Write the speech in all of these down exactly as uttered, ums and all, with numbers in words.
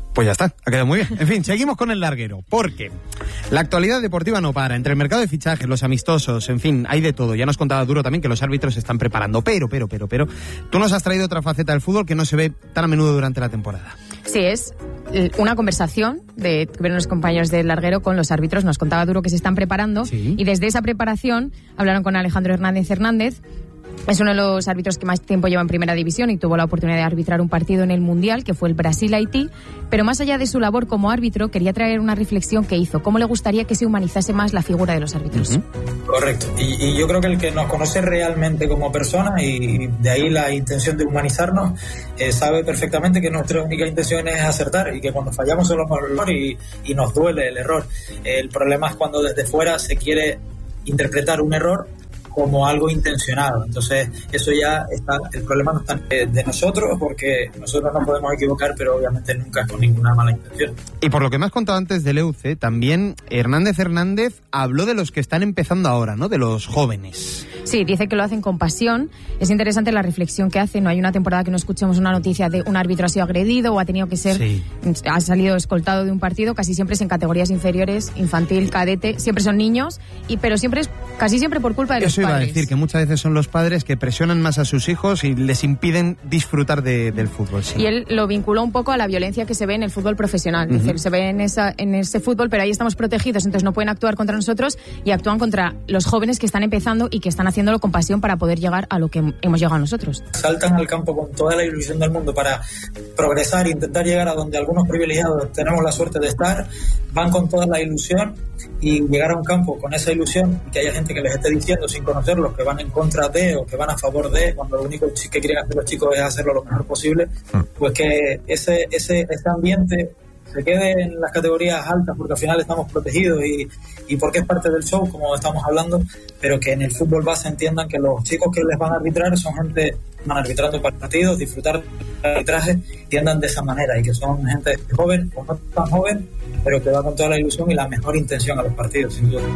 Pues ya está, ha quedado muy bien. En fin, seguimos con el larguero, porque la actualidad deportiva no para. Entre el mercado de fichajes, los amistosos, en fin, hay de todo. Ya nos contaba Duro también que los árbitros se están preparando. Pero, pero, pero, pero, tú nos has traído otra faceta del fútbol que no se ve tan a menudo durante la temporada. Sí, es una conversación de los compañeros del larguero con los árbitros. Nos contaba Duro que se están preparando, sí. Y desde esa preparación hablaron con Alejandro Hernández Hernández. Es uno de los árbitros que más tiempo lleva en primera división y tuvo la oportunidad de arbitrar un partido en el Mundial, que fue el Brasil-Haití. Pero más allá de su labor como árbitro, quería traer una reflexión que hizo. ¿Cómo le gustaría que se humanizase más la figura de los árbitros? Uh-huh. Correcto. Y, y yo creo que el que nos conoce realmente como persona, y de ahí la intención de humanizarnos, eh, sabe perfectamente que nuestra única intención es acertar y que cuando fallamos somos el error y, y nos duele el error. El problema es cuando desde fuera se quiere interpretar un error como algo intencionado. Entonces eso ya está, el problema no está de nosotros, porque nosotros no podemos equivocar, pero obviamente nunca con ninguna mala intención. Y por lo que me has contado antes del E U C, también Hernández Hernández habló de los que están empezando ahora, ¿no? De los jóvenes. Sí, dice que lo hacen con pasión. Es interesante la reflexión que hace. No hay una temporada que no escuchemos una noticia de un árbitro ha sido agredido o ha tenido que ser, sí. ha salido escoltado de un partido. Casi siempre es en categorías inferiores, infantil, cadete, siempre son niños, y pero siempre es casi siempre por culpa de los Eso padres. Iba a decir que muchas veces son los padres que presionan más a sus hijos y les impiden disfrutar de, del fútbol. Sí. Y él lo vinculó un poco a la violencia que se ve en el fútbol profesional. Uh-huh. Es decir, se ve en, esa, en ese fútbol, pero ahí estamos protegidos, entonces no pueden actuar contra nosotros y actúan contra los jóvenes que están empezando y que están haciéndolo con pasión para poder llegar a lo que hemos llegado nosotros. Saltan al campo con toda la ilusión del mundo para progresar e intentar llegar a donde algunos privilegiados tenemos la suerte de estar. Van con toda la ilusión y llegar a un campo con esa ilusión y que haya gente que les esté diciendo sin conocerlos que van en contra de o que van a favor de, cuando lo único que quieren hacer los chicos es hacerlo lo mejor posible, pues que ese, ese, ese ambiente se quede en las categorías altas, porque al final estamos protegidos y, y porque es parte del show, como estamos hablando, pero que en el fútbol base entiendan que los chicos que les van a arbitrar son gente que van arbitrando partidos, disfrutar del arbitraje, entiendan de esa manera, y que son gente joven o no tan joven, pero que va con toda la ilusión y la mejor intención a los partidos, sin duda.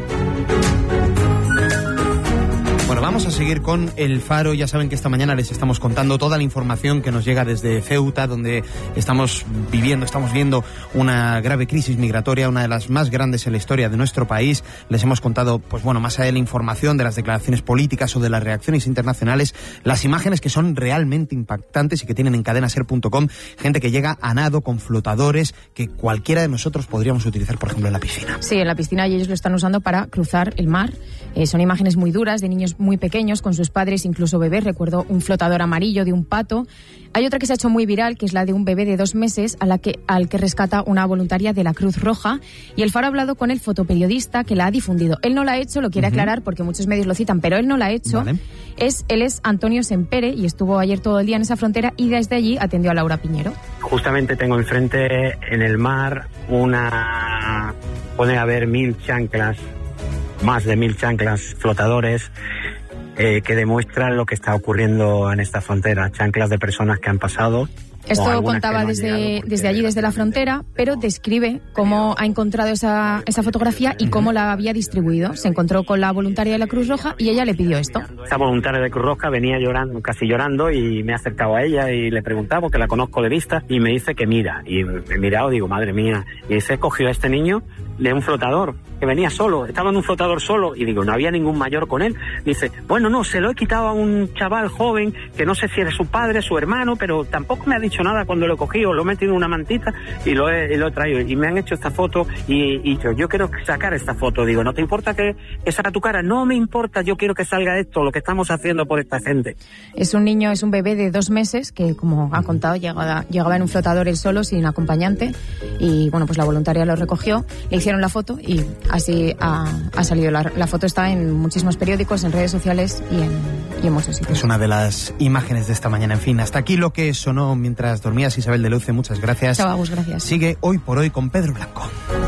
Bueno, vamos a seguir con El Faro. Ya saben que esta mañana les estamos contando toda la información que nos llega desde Ceuta, donde estamos viviendo, estamos viendo una grave crisis migratoria, una de las más grandes en la historia de nuestro país. Les hemos contado, pues bueno, más allá de la información, de las declaraciones políticas o de las reacciones internacionales, las imágenes que son realmente impactantes y que tienen en cadena ser punto com, gente que llega a nado con flotadores que cualquiera de nosotros podríamos utilizar, por ejemplo, en la piscina. Sí, en la piscina, y ellos lo están usando para cruzar el mar. Eh, son imágenes muy duras de niños muy pequeños con sus padres, incluso bebés. Recuerdo un flotador amarillo de un pato. Hay otra que se ha hecho muy viral, que es la de un bebé de dos meses a la que, al que rescata una voluntaria de la Cruz Roja. Y El Faro ha hablado con el fotoperiodista que la ha difundido. Él no la ha hecho, lo quiere uh-huh. aclarar porque muchos medios lo citan, pero él no la ha hecho. Vale. Es, él es Antonio Sempere y estuvo ayer todo el día en esa frontera y desde allí atendió a Laura Piñero. Justamente tengo enfrente en el mar una... puede haber mil chanclas, más de mil chanclas flotadores eh, que demuestran lo que está ocurriendo en esta frontera, chanclas de personas que han pasado. Esto contaba no desde, desde allí, desde la frontera, pero describe cómo ha encontrado esa, esa fotografía y cómo la había distribuido. Se encontró con la voluntaria de la Cruz Roja y ella le pidió esto. Esa voluntaria de Cruz Roja venía llorando, casi llorando, y me he acercado a ella y le preguntaba, porque la conozco de vista, y me dice que mira. Y me he mirado, digo, madre mía. Y se cogió a este niño de un flotador, que venía solo, estaba en un flotador solo, y digo, no había ningún mayor con él. Dice, bueno, no, se lo he quitado a un chaval joven, que no sé si es su padre, su hermano, pero tampoco me ha dicho nada cuando lo he cogido, lo he metido en una mantita y lo he, y lo he traído. Y me han hecho esta foto, y, y yo, yo quiero sacar esta foto. Digo, ¿no te importa que, que salga tu cara? No me importa, yo quiero que salga esto, lo que estamos haciendo por esta gente. Es un niño, es un bebé de dos meses que, como ha contado, llegaba, llegaba en un flotador él solo, sin acompañante, y bueno, pues la voluntaria lo recogió, le hicieron la foto y así ha, ha salido. La, la foto está en muchísimos periódicos, en redes sociales y en, y en muchos sitios. Es una de las imágenes de esta mañana. En fin, hasta aquí lo que sonó mientras dormías, Isabel de Luce. Muchas gracias. Chao, Agus, gracias. Sigue Hoy por Hoy con Pedro Blanco.